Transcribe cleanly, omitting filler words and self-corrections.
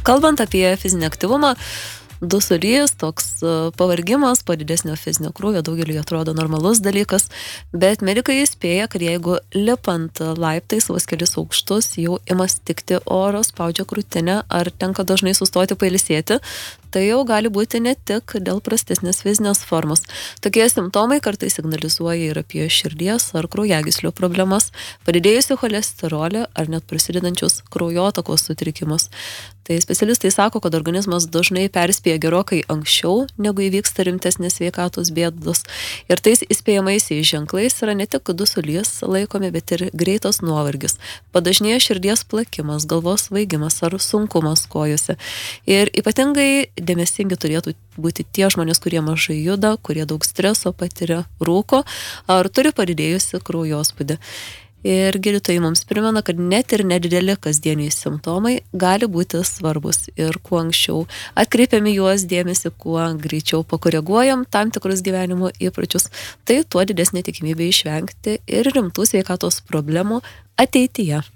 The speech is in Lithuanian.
Kalbant apie fizinį aktyvumą, dusulys, toks pavargimas po didesnio fizinio krūvio daugeliui atrodo normalus dalykas, bet medikai įspėja, kad jeigu lipant laiptais vos kelis aukštus jau ima stigti oro, spaudžia krūtinę ar tenka dažnai sustoti pailsėti, tai jau gali būti ne tik dėl prastesnės fizinės formos. Tokie simptomai kartais signalizuoja ir apie širdies ar kraujagyslių problemas, padidėjusių cholesterolį ar net prasidedančius kraujotakos sutrikimus. Tai specialistai sako, kad organizmas dažnai perspėja gerokai anksčiau, negu įvyksta rimtesnės sveikatos bėdos. Ir tais įspėjamaisiais ženklais yra ne tik dusulys laikomi, bet ir greitas nuovargis, padažnėja širdies plakimas, galvos svaigimas ar sunkumas kojose. Ir ypatingai dėmesingi turėtų būti tie žmonės, kurie mažai juda, kurie daug streso patiria, rūko ar turi padidėjusi kraujospūdį. Ir gydytojai mums primena, kad net ir nedideli kasdieniai simptomai gali būti svarbus. Ir kuo anksčiau atkreipiame juos dėmesį, kuo greičiau pakoreguojam tam tikrus gyvenimo įpročius, tai tuo didesnė tikimybė išvengti ir rimtų sveikatos problemų ateityje.